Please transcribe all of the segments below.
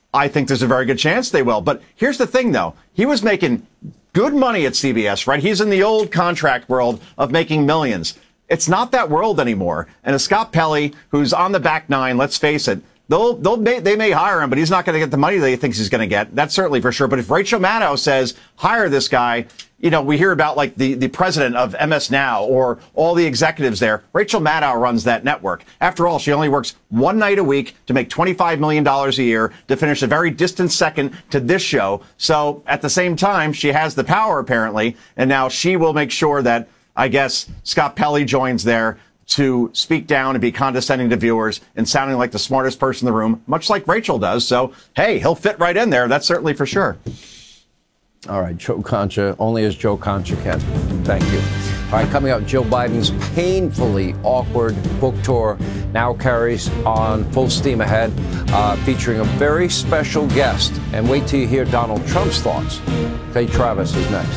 I think there's a very good chance they will. But here's the thing, though. He was making good money at CBS, right? He's in the old contract world of making millions. It's not that world anymore. And a Scott Pelley, who's on the back nine, let's face it, they may hire him, but he's not going to get the money that he thinks he's going to get. That's certainly for sure. But if Rachel Maddow says, hire this guy, you know, we hear about like the president of MS Now or all the executives there. Rachel Maddow runs that network. After all, she only works one night a week to make $25 million a year to finish a very distant second to this show. So at the same time, she has the power, apparently. And now she will make sure that, I guess, Scott Pelley joins there to speak down and be condescending to viewers and sounding like the smartest person in the room, much like Rachel does. So, hey, he'll fit right in there. That's certainly for sure. All right, Joe Concha, only as Joe Concha can. Thank you. All right, coming up, Joe Biden's painfully awkward book tour now carries on full steam ahead, featuring a very special guest. And wait till you hear Donald Trump's thoughts. Clay Travis is next.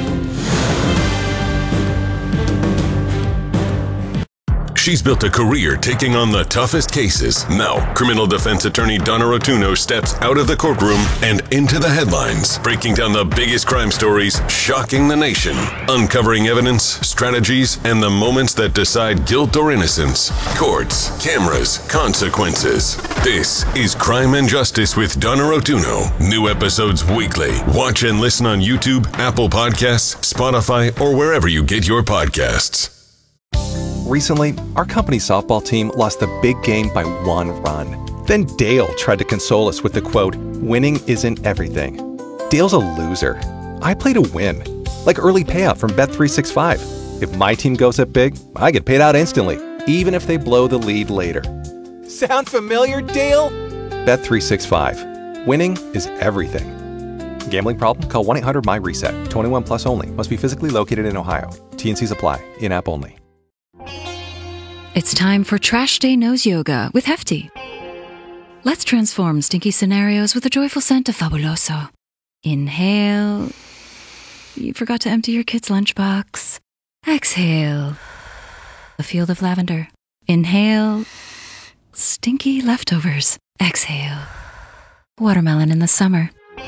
She's built a career taking on the toughest cases. Now, criminal defense attorney Donna Rotuno steps out of the courtroom and into the headlines, breaking down the biggest crime stories, shocking the nation, uncovering evidence, strategies, and the moments that decide guilt or innocence. Courts, cameras, consequences. This is Crime and Justice with Donna Rotuno. New episodes weekly. Watch and listen on YouTube, Apple Podcasts, Spotify, or wherever you get your podcasts. Recently, our company's softball team lost the big game by 1 run. Then Dale tried to console us with the quote, "Winning isn't everything." Dale's a loser. I play to win, like early payout from Bet365. If my team goes up big, I get paid out instantly, even if they blow the lead later. Sound familiar, Dale? Bet365. Winning is everything. Gambling problem? Call 1-800-MY-RESET. 21 plus only. Must be physically located in Ohio. T&Cs apply. In-app only. It's time for Trash Day Nose Yoga with Hefty. Let's transform stinky scenarios with a joyful scent of Fabuloso. Inhale. You forgot to empty your kid's lunchbox. Exhale. A field of lavender. Inhale. Stinky leftovers. Exhale. Watermelon in the summer.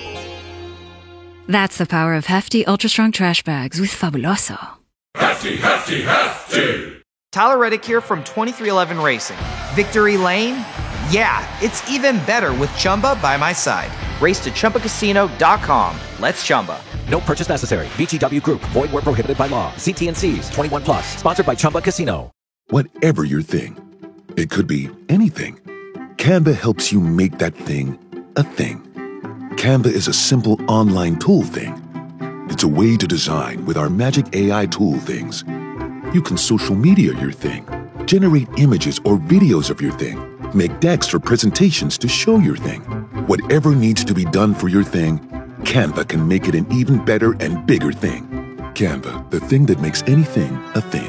That's the power of Hefty Ultra Strong Trash Bags with Fabuloso. Hefty, Hefty, Hefty! Tyler Reddick here from 2311 Racing. Victory Lane? Yeah, it's even better with Chumba by my side. Race to ChumbaCasino.com. Let's Chumba. No purchase necessary. VGW Group. Void where prohibited by law. See T&Cs. 21 plus. Sponsored by Chumba Casino. Whatever your thing, it could be anything. Canva helps you make that thing a thing. Canva is a simple online tool thing. It's a way to design with our magic AI tool things. You can social media your thing, generate images or videos of your thing, make decks for presentations to show your thing. Whatever needs to be done for your thing, Canva can make it an even better and bigger thing. Canva, the thing that makes anything a thing.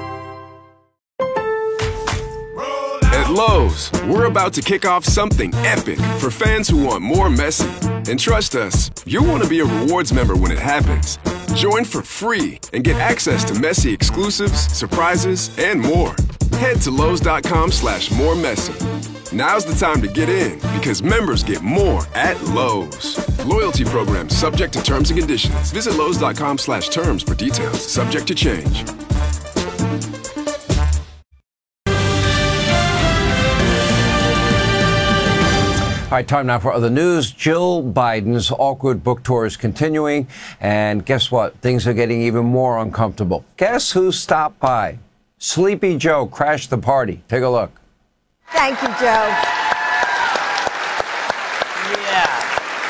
At Lowe's, we're about to kick off something epic for fans who want more Messi. And trust us, you'll want to be a rewards member when it happens. Join for free and get access to Messi exclusives, surprises, and more. Head to Lowe's.com/more Messi. Now's the time to get in because members get more at Lowe's. Loyalty program subject to terms and conditions. Visit Lowe's.com/terms for details. Subject to change. All right, time now for other news. Jill Biden's awkward book tour is continuing. And guess what? Things are getting even more uncomfortable. Guess who stopped by? Sleepy Joe crashed the party. Take a look. Thank you, Joe. Yeah.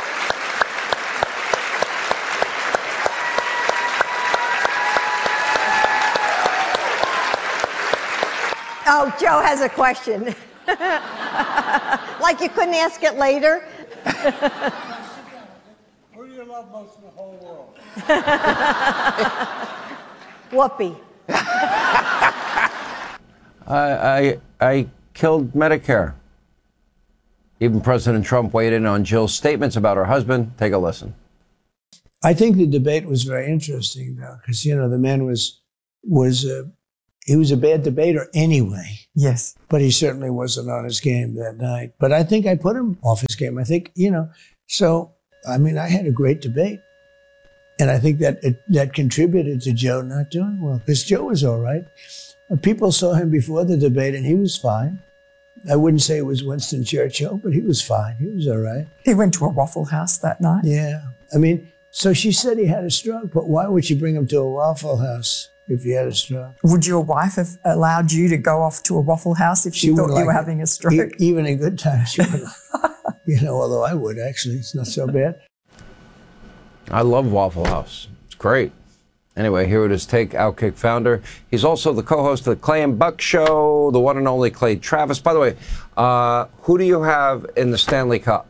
Oh, Joe has a question. Like you couldn't ask it later? Who do you love most in the whole world? Whoopi. I killed Medicare. Even President Trump weighed in on Jill's statements about her husband. Take a listen. I think the debate was very interesting, though, because, you know, the man was he was a bad debater anyway. Yes. But he certainly wasn't on his game that night. But I think I put him off his game. I think, so, I mean, I had a great debate. And I think that contributed to Joe not doing well, because Joe was all right. People saw him before the debate, and he was fine. I wouldn't say it was Winston Churchill, but he was fine. He was all right. He went to a Waffle House that night. Yeah. I mean, so she said he had a stroke, but why would she bring him to a Waffle House if he had a stroke? Would your wife have allowed you to go off to a Waffle House if she thought you were having a stroke? Even in good times, she would. Although I would, actually. It's not so bad. I love Waffle House. It's great. Anyway, here it is, Take Outkick founder. He's also the co-host of the Clay and Buck Show, the one and only Clay Travis. By the way, who do you have in the Stanley Cup?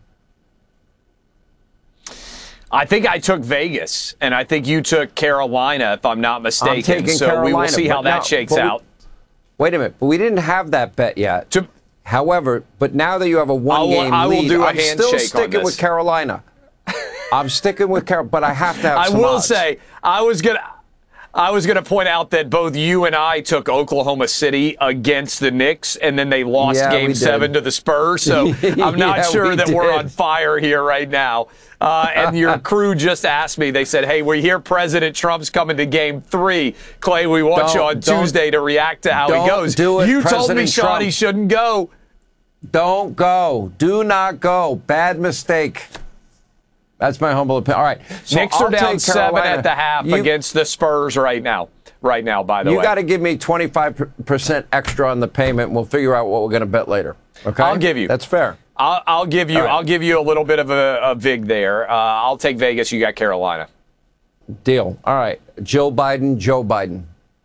I think I took Vegas, and I think you took Carolina, if I'm not mistaken. I'm taking so Carolina, we will see how that shakes out. Wait a minute, but we didn't have that bet yet. However, but now that you have a one-game lead, I'm still sticking with Carolina. I'm sticking with Carolina, but I have to have some odds. Say, I was gonna point out that both you and I took Oklahoma City against the Knicks, and then they lost Game 7 to the Spurs. So I'm not sure that we're on fire here right now. And your crew just asked me. They said, "Hey, we hear President Trump's coming to Game 3. Clay, we want you on Tuesday to react to how he goes." You told me, Sean, he shouldn't go. Don't go. Do not go. Bad mistake. That's my humble opinion. All right. So Knicks are down 7 at the half against the Spurs right now. By the way. You got to give me 25% extra on the payment. We'll figure out what we're going to bet later. Okay? I'll give you. That's fair. I'll give you. Right. I'll give you a little bit of a vig there. I'll take Vegas. You got Carolina. Deal. All right. Joe Biden.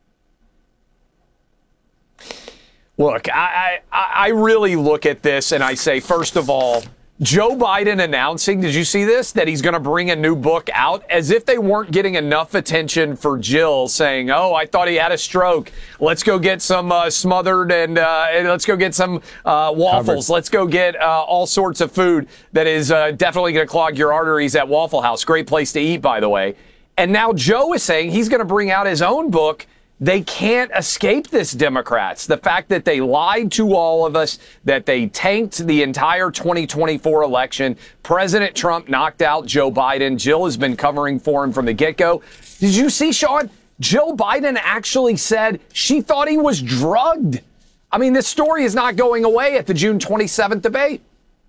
Look, I really look at this and I say, first of all, Joe Biden announcing, did you see this, that he's going to bring a new book out, as if they weren't getting enough attention for Jill saying, "Oh, I thought he had a stroke. Let's go get some smothered and let's go get some waffles. Covered. Let's go get all sorts of food that is definitely going to clog your arteries at Waffle House." Great place to eat, by the way. And now Joe is saying he's going to bring out his own book. They can't escape this, Democrats. The fact that they lied to all of us, that they tanked the entire 2024 election. President Trump knocked out Joe Biden. Jill has been covering for him from the get-go. Did you see, Sean? Jill Biden actually said she thought he was drugged. I mean, this story is not going away at the June 27th debate.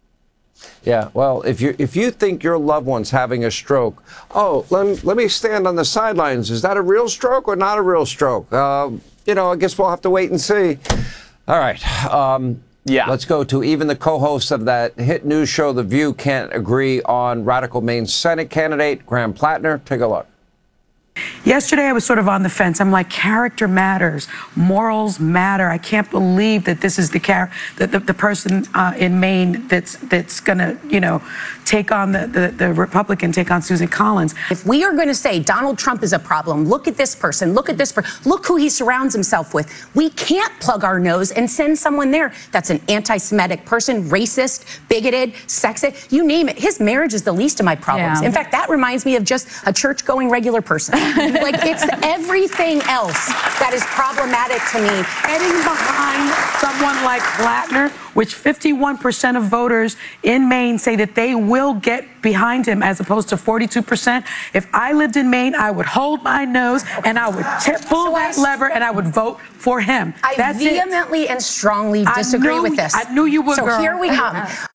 Yeah, well, if you think your loved one's having a stroke, let me stand on the sidelines. Is that a real stroke or not a real stroke? I guess we'll have to wait and see. All right. Let's go to even the co-host of that hit news show, The View, can't agree on radical Maine Senate candidate, Graham Plattner. Take a look. Yesterday, I was sort of on the fence. I'm like, character matters. Morals matter. I can't believe that this is the person in Maine that's going to, take on the Republican, take on Susan Collins. If we are going to say Donald Trump is a problem, look at this person, look at this person, look who he surrounds himself with. We can't plug our nose and send someone there that's an anti-Semitic person, racist, bigoted, sexist, you name it. His marriage is the least of my problems. Yeah. In fact, that reminds me of just a church-going regular person. Like, it's everything else that is problematic to me. Heading behind someone like Plattner, which 51% of voters in Maine say that they will get behind him, as opposed to 42%. If I lived in Maine, I would hold my nose and I would pull that lever and I would vote for him. I vehemently and strongly disagree with this. I knew you would, So girl. here we come.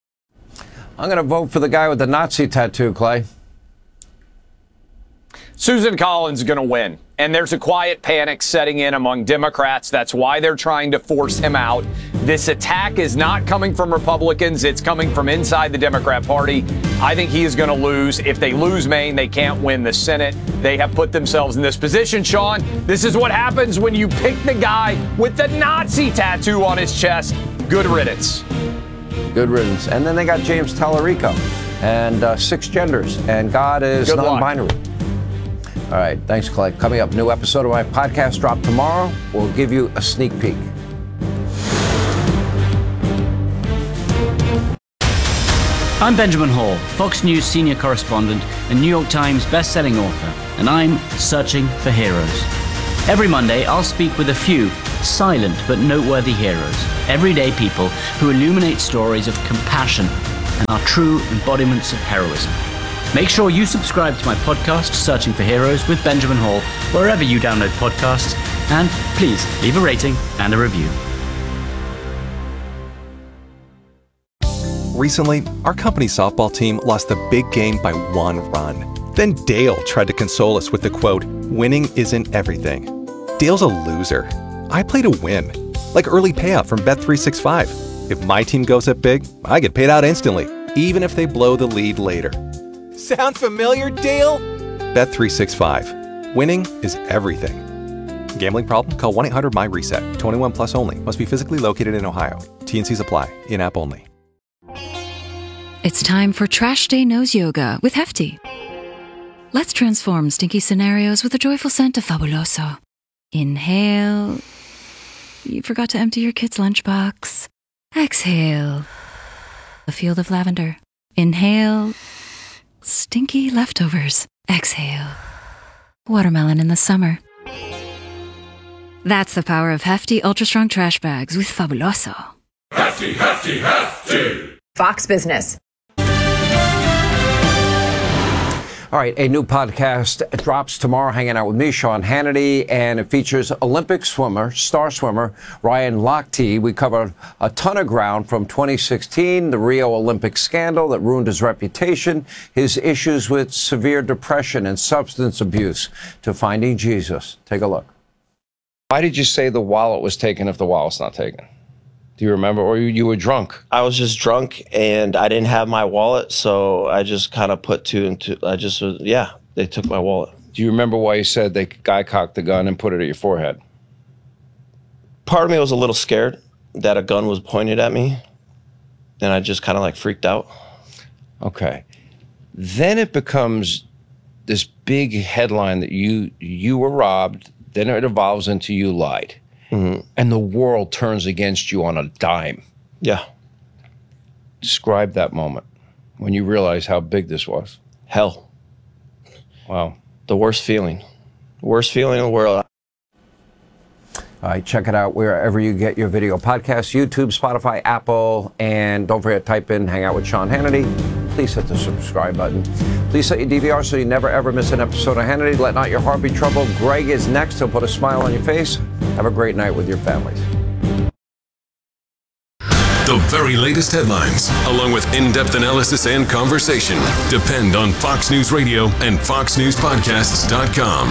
I'm going to vote for the guy with the Nazi tattoo, Clay. Susan Collins is going to win. And there's a quiet panic setting in among Democrats. That's why they're trying to force him out. This attack is not coming from Republicans. It's coming from inside the Democrat Party. I think he is going to lose. If they lose Maine, they can't win the Senate. They have put themselves in this position, Sean. This is what happens when you pick the guy with the Nazi tattoo on his chest. Good riddance. Good riddance. And then they got James Tallarico and 6 genders. And God is non-binary. All right. Thanks, Clay. Coming up, new episode of my podcast drop tomorrow. We'll give you a sneak peek. I'm Benjamin Hall, Fox News senior correspondent and New York Times best-selling author, and I'm searching for heroes. Every Monday, I'll speak with a few silent but noteworthy heroes, everyday people who illuminate stories of compassion and are true embodiments of heroism. Make sure you subscribe to my podcast, Searching for Heroes with Benjamin Hall, wherever you download podcasts, and please leave a rating and a review. Recently, our company softball team lost the big game by 1 run. Then Dale tried to console us with the quote, "Winning isn't everything." Dale's a loser. I play to win, like early payout from Bet365. If my team goes up big, I get paid out instantly, even if they blow the lead later. Sound familiar, Dale? Bet365. Winning is everything. Gambling problem? Call 1-800-MY-RESET. 21 plus only. Must be physically located in Ohio. T&Cs apply. In-app only. It's time for Trash Day Knows Yoga with Hefty. Let's transform stinky scenarios with a joyful scent of Fabuloso. Inhale. You forgot to empty your kid's lunchbox. Exhale. A field of lavender. Inhale. Stinky leftovers. Exhale. Watermelon in the summer. That's the power of Hefty Ultra Strong Trash Bags with Fabuloso. Hefty, hefty, hefty. Fox Business. All right, a new podcast drops tomorrow, hanging out with me, Sean Hannity, and it features Olympic swimmer, star swimmer, Ryan Lochte. We covered a ton of ground from 2016, the Rio Olympic scandal that ruined his reputation, his issues with severe depression and substance abuse, to finding Jesus. Take a look. Why did you say the wallet was taken if the wallet's not taken? Do you remember, or you were drunk? I was just drunk, and I didn't have my wallet, so I just kind of put two and two. They took my wallet. Do you remember why you said the guy cocked the gun and put it at your forehead? Part of me was a little scared that a gun was pointed at me, and I just kind of like freaked out. Okay. Then it becomes this big headline that you were robbed, then it evolves into you lied. Mm-hmm. And the world turns against you on a dime. Yeah. Describe that moment when you realize how big this was. Hell. Wow. The worst feeling. Worst feeling in the world. All right, check it out wherever you get your video podcasts, YouTube, Spotify, Apple, and don't forget, type in Hang Out with Sean Hannity. Please hit the subscribe button. Please set your DVR so you never, ever miss an episode of Hannity. Let not your heart be troubled. Greg is next. He'll put a smile on your face. Have a great night with your families. The very latest headlines, along with in-depth analysis and conversation, depend on Fox News Radio and FoxNewsPodcasts.com.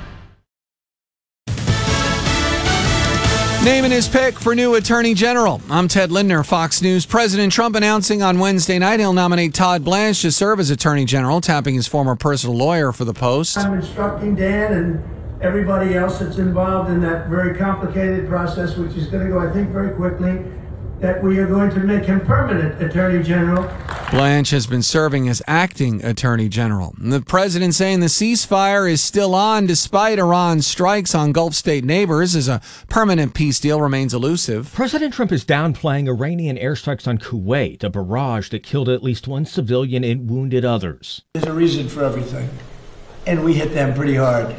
Naming his pick for new Attorney General. I'm Ted Lindner, Fox News. President Trump announcing on Wednesday night he'll nominate Todd Blanche to serve as Attorney General, tapping his former personal lawyer for the post. I'm instructing Dan and everybody else that's involved in that very complicated process, which is going to go, I think, very quickly, that we are going to make him permanent Attorney General. Blanche has been serving as acting Attorney General. The president saying the ceasefire is still on despite Iran's strikes on Gulf state neighbors as a permanent peace deal remains elusive. President Trump is downplaying Iranian airstrikes on Kuwait, a barrage that killed at least one civilian and wounded others. There's a reason for everything, and we hit them pretty hard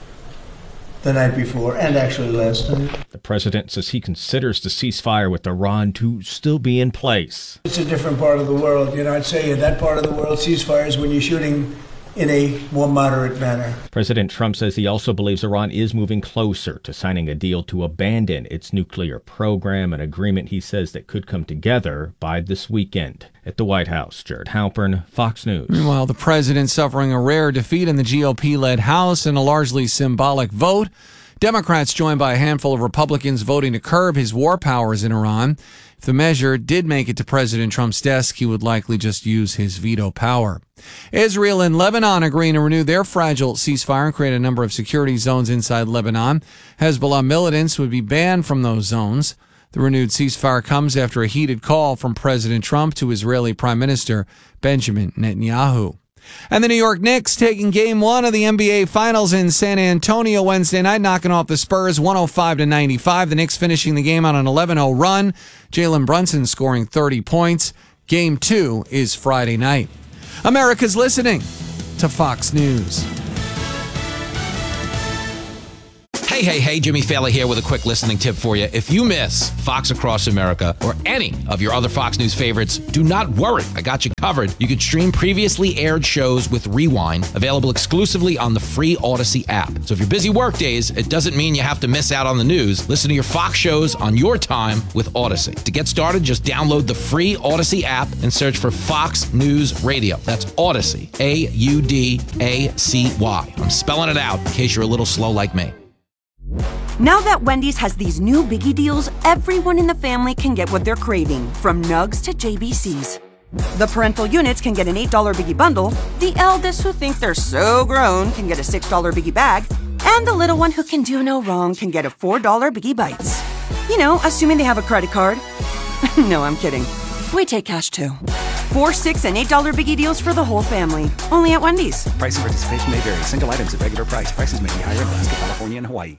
the night before, and actually last night. The president says he considers the ceasefire with Iran to still be in place. It's a different part of the world. I'd say in that part of the world, ceasefires when you're shooting in a more moderate manner. President Trump says he also believes Iran is moving closer to signing a deal to abandon its nuclear program, an agreement he says that could come together by this weekend. At the White House, Jared Halpern, Fox News. Meanwhile, the president suffering a rare defeat in the GOP-led House in a largely symbolic vote. Democrats joined by a handful of Republicans voting to curb his war powers in Iran. If the measure did make it to President Trump's desk, he would likely just use his veto power. Israel and Lebanon agreeing to renew their fragile ceasefire and create a number of security zones inside Lebanon. Hezbollah militants would be banned from those zones. The renewed ceasefire comes after a heated call from President Trump to Israeli Prime Minister Benjamin Netanyahu. And the New York Knicks taking Game 1 of the NBA Finals in San Antonio Wednesday night, knocking off the Spurs 105-95. The Knicks finishing the game on an 11-0 run. Jalen Brunson scoring 30 points. Game 2 is Friday night. America's listening to Fox News. Hey, Hey, Jimmy Fallon here with a quick listening tip for you. If you miss Fox Across America or any of your other Fox News favorites, do not worry. I got you covered. You can stream previously aired shows with Rewind, available exclusively on the free Odyssey app. So if you're busy work days, it doesn't mean you have to miss out on the news. Listen to your Fox shows on your time with Odyssey. To get started, just download the free Odyssey app and search for Fox News Radio. That's Odyssey, Audacy. I'm spelling it out in case you're a little slow like me. Now that Wendy's has these new biggie deals, everyone in the family can get what they're craving, from nugs to JBCs. The parental units can get an $8 biggie bundle, the eldest who think they're so grown can get a $6 biggie bag, and the little one who can do no wrong can get a $4 biggie bites. You know, assuming they have a credit card. No, I'm kidding. We take cash too. $4, $6, and $8 biggie deals for the whole family. Only at Wendy's. Price and participation may vary. Single items at regular price. Prices may be higher in Alaska, California, and Hawaii.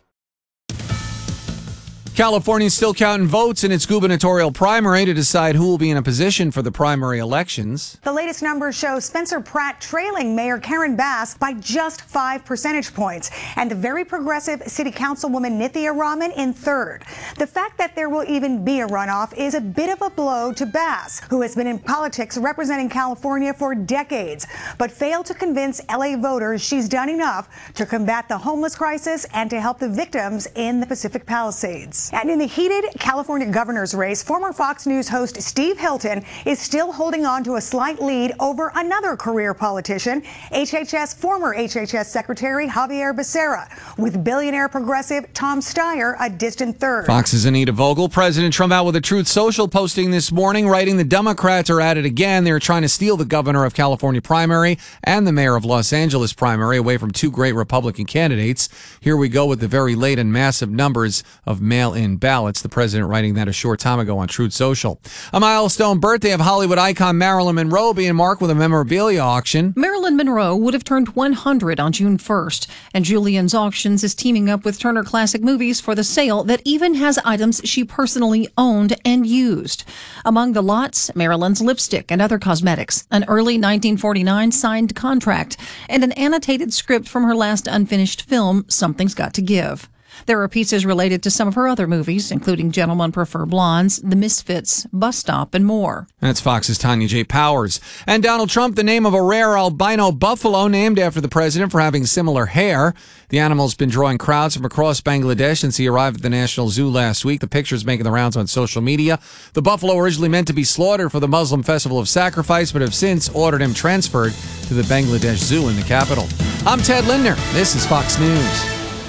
California is still counting votes in its gubernatorial primary to decide who will be in a position for the primary elections. The latest numbers show Spencer Pratt trailing Mayor Karen Bass by just 5 percentage points, and the very progressive City Councilwoman Nithya Raman in third. The fact that there will even be a runoff is a bit of a blow to Bass, who has been in politics representing California for decades, but failed to convince LA voters she's done enough to combat the homeless crisis and to help the victims in the Pacific Palisades. And in the heated California governor's race, former Fox News host Steve Hilton is still holding on to a slight lead over another career politician, former HHS Secretary Javier Becerra, with billionaire progressive Tom Steyer a distant third. Fox's Anita Vogel. President Trump out with a Truth Social posting this morning, writing the Democrats are at it again. They're trying to steal the governor of California primary and the mayor of Los Angeles primary away from two great Republican candidates. Here we go with the very late and massive numbers of mail-in ballots. The president writing that a short time ago on Truth Social. A milestone birthday of Hollywood icon Marilyn Monroe being marked with a memorabilia auction. Marilyn Monroe would have turned 100 on June 1st, and Julian's Auctions is teaming up with Turner Classic Movies for the sale that even has items she personally owned and used. Among the lots, Marilyn's lipstick and other cosmetics, an early 1949 signed contract, and an annotated script from her last unfinished film, Something's Got to Give. There are pieces related to some of her other movies, including Gentlemen Prefer Blondes, The Misfits, Bus Stop, and more. That's Fox's Tanya J. Powers. And Donald Trump, the name of a rare albino buffalo named after the president for having similar hair. The animal's been drawing crowds from across Bangladesh since he arrived at the National Zoo last week. The picture's making the rounds on social media. The buffalo originally meant to be slaughtered for the Muslim Festival of Sacrifice, but have since ordered him transferred to the Bangladesh Zoo in the capital. I'm Ted Lindner. This is Fox News.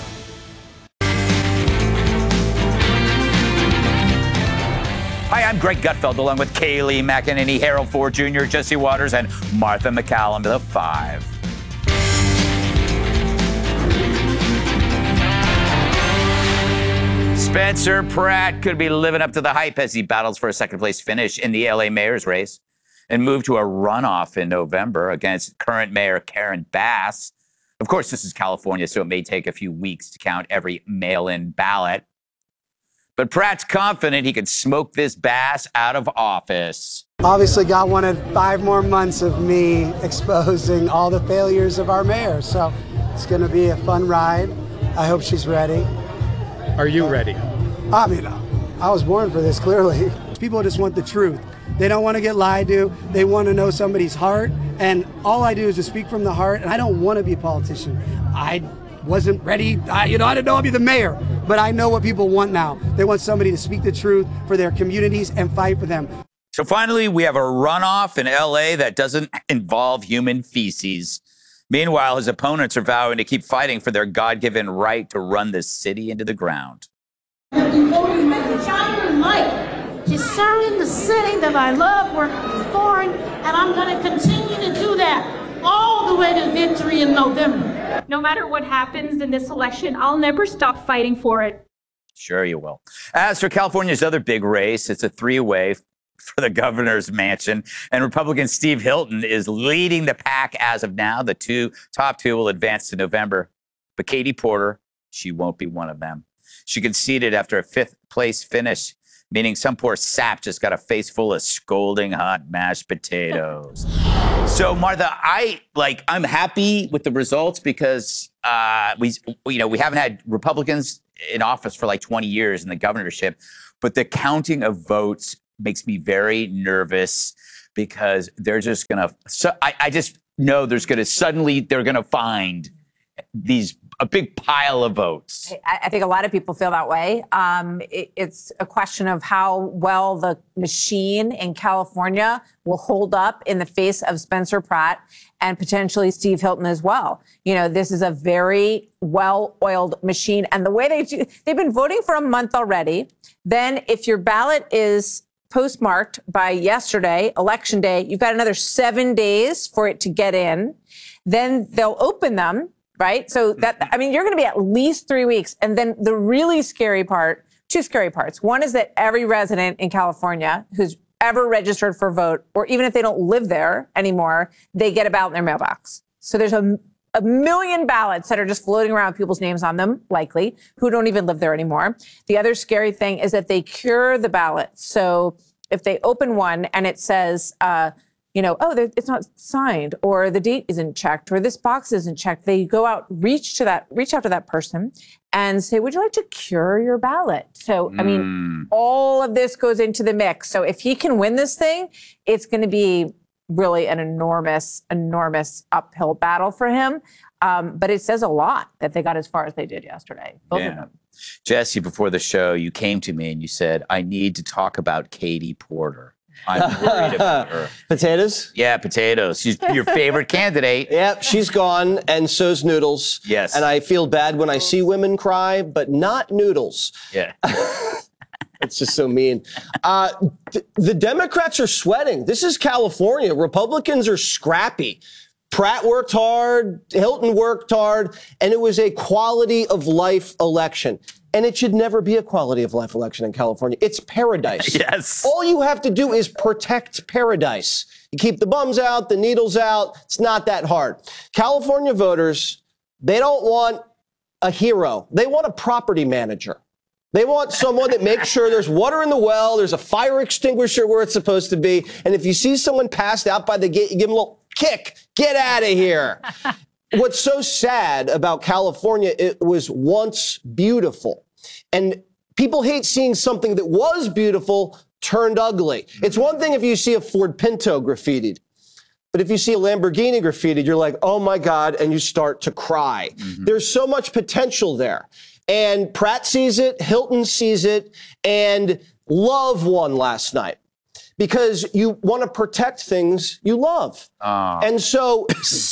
Hi, I'm Greg Gutfeld, along with Kaylee McEnany, Harold Ford Jr., Jesse Waters, and Martha McCallum, the 5. Spencer Pratt could be living up to the hype as he battles for a second-place finish in the LA mayor's race and move to a runoff in November against current mayor Karen Bass. Of course, this is California, so it may take a few weeks to count every mail-in ballot. But Pratt's confident he can smoke this Bass out of office. Obviously, God wanted 5 more months of me exposing all the failures of our mayor. So it's going to be a fun ride. I hope she's ready. Are you ready? I mean, I was born for this, clearly. People just want the truth. They don't want to get lied to. They want to know somebody's heart. And all I do is just speak from the heart. And I don't want to be a politician. I wasn't ready. I didn't know I'd be the mayor. But I know what people want now. They want somebody to speak the truth for their communities and fight for them. So finally, we have a runoff in LA that doesn't involve human feces. Meanwhile, his opponents are vowing to keep fighting for their God-given right to run this city into the ground. Devoting my entire life to serving the city that I love, work for, and I'm going to continue to do that all the way to victory in November. No matter what happens in this election, I'll never stop fighting for it. Sure you will. As for California's other big race, it's a 3-way for the governor's mansion, and Republican Steve Hilton is leading the pack as of now. The top two will advance to November, but Katie Porter, she won't be one of them. She conceded after a 5th-place finish, meaning some poor sap just got a face full of scolding hot mashed potatoes. So, Martha, I'm happy with the results because we haven't had Republicans in office for like 20 years in the governorship, but the counting of votes makes me very nervous because they're just going to, I just know they're going to find a big pile of votes. I think a lot of people feel that way. It's a question of how well the machine in California will hold up in the face of Spencer Pratt and potentially Steve Hilton as well. This is a very well-oiled machine. And the way they've been voting for a month already. Then if your ballot is postmarked by yesterday, election day, you've got another 7 days for it to get in. Then they'll open them. Right? So you're going to be at least 3 weeks. And then the really scary part, two scary parts. One is that every resident in California who's ever registered for a vote, or even if they don't live there anymore, they get a ballot in their mailbox. So there's a million ballots that are just floating around with people's names on them, likely, who don't even live there anymore. The other scary thing is that they cure the ballot. So if they open one and it says, it's not signed, or the date isn't checked, or this box isn't checked, they go out, reach out to that person and say, would you like to cure your ballot? So, all of this goes into the mix. So if he can win this thing, it's going to be really an enormous, enormous uphill battle for him. But it says a lot that they got as far as they did yesterday. Both of them. Jesse, before the show, you came to me and you said, I need to talk about Katie Porter. I'm worried about her. Potatoes? Yeah, potatoes. She's your favorite candidate. Yep, she's gone, and so's Noodles. Yes. And I feel bad when I see women cry, but not Noodles. Yeah. It's just so mean. The Democrats are sweating. This is California. Republicans are scrappy. Pratt worked hard, Hilton worked hard, and it was a quality of life election. And it should never be a quality of life election in California. It's paradise. Yes. All you have to do is protect paradise. You keep the bums out, the needles out. It's not that hard. California voters, they don't want a hero. They want a property manager. They want someone that makes sure there's water in the well, there's a fire extinguisher where it's supposed to be. And if you see someone passed out by the gate, you give them a little kick. Get out of here. What's so sad about California, it was once beautiful. And people hate seeing something that was beautiful turned ugly. It's one thing if you see a Ford Pinto graffitied, but if you see a Lamborghini graffitied, you're like, oh my God, and you start to cry. There's so much potential there. And Pratt sees it, Hilton sees it, and Love won last night. Because you want to protect things you love. And so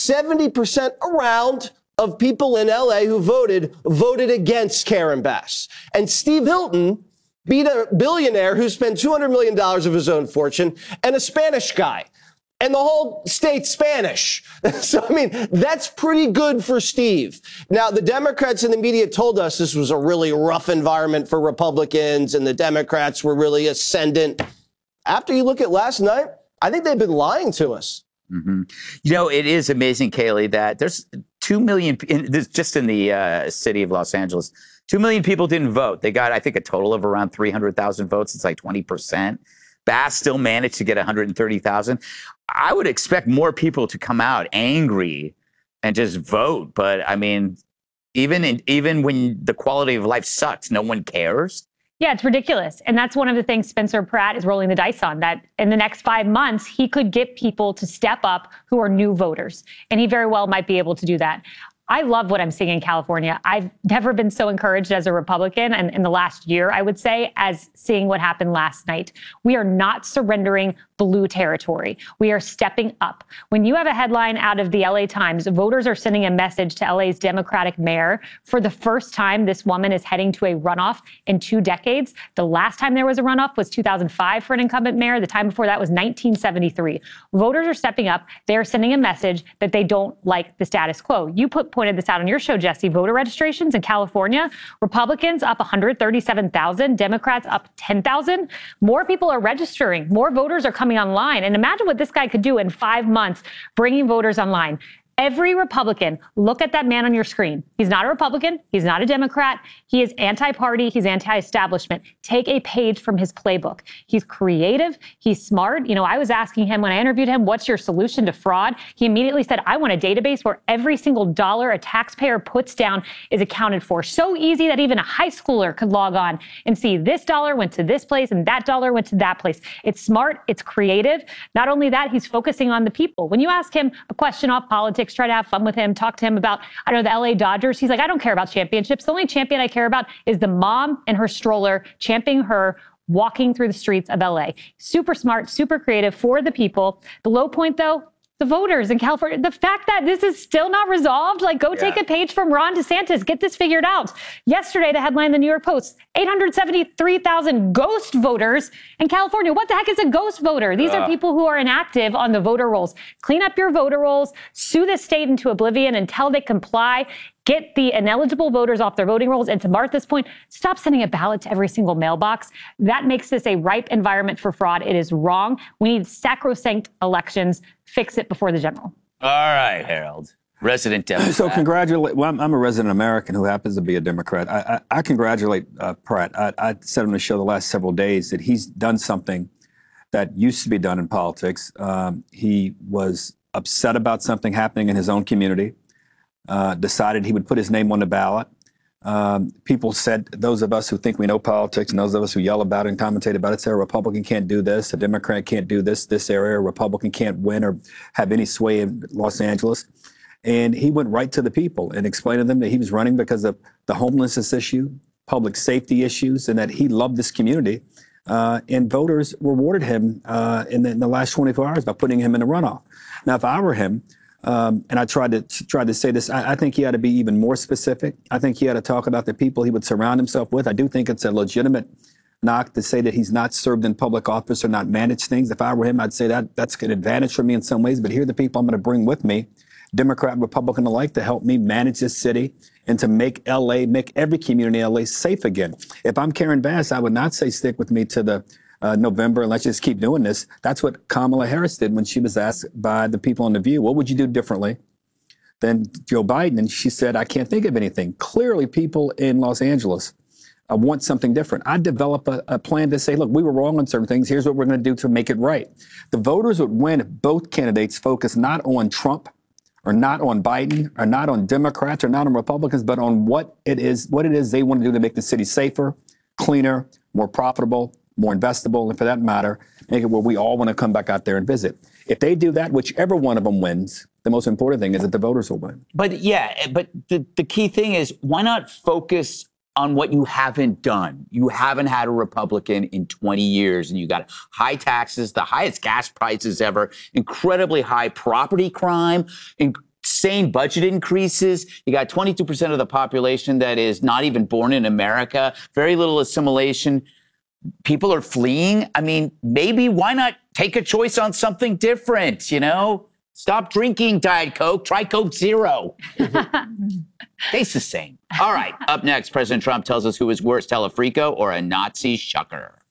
70% around of people in LA who voted against Karen Bass. And Steve Hilton beat a billionaire who spent $200 million of his own fortune and a Spanish guy. And the whole state's Spanish. So, that's pretty good for Steve. Now, the Democrats and the media told us this was a really rough environment for Republicans and the Democrats were really ascendant. After you look at last night, I think they've been lying to us. It is amazing, Kayleigh, that there's 2 million, just in the city of Los Angeles, 2 million people didn't vote. They got, I think, a total of around 300,000 votes. It's like 20%. Bass still managed to get 130,000. I would expect more people to come out angry and just vote. But even when the quality of life sucks, no one cares. Yeah, it's ridiculous. And that's one of the things Spencer Pratt is rolling the dice on, that in the next 5 months, he could get people to step up who are new voters. And he very well might be able to do that. I love what I'm seeing in California. I've never been so encouraged as a Republican, and in the last year, I would say, as seeing what happened last night. We are not surrendering blue territory. We are stepping up. When you have a headline out of the LA Times, voters are sending a message to LA's Democratic mayor. For the first time, this woman is heading to a runoff in 2 decades. The last time there was a runoff was 2005 for an incumbent mayor. The time before that was 1973. Voters are stepping up. They're sending a message that they don't like the status quo. You pointed this out on your show, Jesse. Voter registrations in California, Republicans up 137,000, Democrats up 10,000. More people are registering. More voters are coming online. And imagine what this guy could do in 5 months, bringing voters online. Every Republican, look at that man on your screen. He's not a Republican. He's not a Democrat. He is anti-party. He's anti-establishment. Take a page from his playbook. He's creative. He's smart. You know, I was asking him when I interviewed him, what's your solution to fraud? He immediately said, I want a database where every single dollar a taxpayer puts down is accounted for. So easy that even a high schooler could log on and see this dollar went to this place and that dollar went to that place. It's smart. It's creative. Not only that, he's focusing on the people. When you ask him a question off politics, try to have fun with him, talk to him about, I don't know, the LA Dodgers. He's like, I don't care about championships. The only champion I care about is the mom and her stroller championing her walking through the streets of LA. Super smart, super creative for the people. The low point, though, the voters in California, the fact that this is still not resolved, like go take a page from Ron DeSantis, get this figured out. Yesterday, the headline in the New York Post, 873,000 ghost voters in California. What the heck is a ghost voter? These are people who are inactive on the voter rolls. Clean up your voter rolls, sue the state into oblivion until they comply. Get the ineligible voters off their voting rolls. And to Martha's point, stop sending a ballot to every single mailbox. That makes this a ripe environment for fraud. It is wrong. We need sacrosanct elections. Fix it before the general. All right, Harold. Resident Democrat. So congratulate. Well, I'm a resident American who happens to be a Democrat. I congratulate Pratt. I said on the show the last several days that he's done something that used to be done in politics. He was upset about something happening in his own community. Decided he would put his name on the ballot. People said, those of us who think we know politics and those of us who yell about it and commentate about it, say a Republican can't do this, a Democrat can't do this area, a Republican can't win or have any sway in Los Angeles. And he went right to the people and explained to them that he was running because of the homelessness issue, public safety issues, and that he loved this community. And voters rewarded him in the last 24 hours by putting him in the runoff. Now, if I were him, and I tried to say this, I think he ought to be even more specific. I think he ought to talk about the people he would surround himself with. I do think it's a legitimate knock to say that he's not served in public office or not managed things. If I were him, I'd say that's an advantage for me in some ways. But here are the people I'm going to bring with me, Democrat, Republican alike, to help me manage this city and to make every community in LA safe again. If I'm Karen Bass, I would not say stick with me to the November and let's just keep doing this. That's what Kamala Harris did when she was asked by the people on The View, what would you do differently than Joe Biden? And she said, I can't think of anything. Clearly, people in Los Angeles want something different. I'd develop a plan to say, look, we were wrong on certain things. Here's what we're going to do to make it right. The voters would win if both candidates focus not on Trump or not on Biden or not on Democrats or not on Republicans, but on what it is they want to do to make the city safer, cleaner, more profitable, more investable, and for that matter, make it where we all want to come back out there and visit. If they do that, whichever one of them wins, the most important thing is that the voters will win. But the key thing is, why not focus on what you haven't done? You haven't had a Republican in 20 years, and you got high taxes, the highest gas prices ever, incredibly high property crime, insane budget increases. You got 22% of the population that is not even born in America, very little assimilation. People are fleeing. I mean, maybe why not take a choice on something different, you know? Stop drinking Diet Coke. Try Coke Zero. Tastes the same. All right. Up next, President Trump tells us who is worse, Telefrico or a Nazi shucker.